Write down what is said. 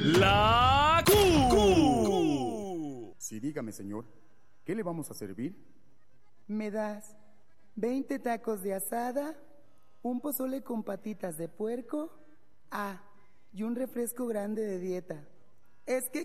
La Q. Sí, dígame, señor. ¿Qué le vamos a servir? ¿Me das 20 tacos de asada, un pozole con patitas de puerco? Y un refresco grande de dieta. Es que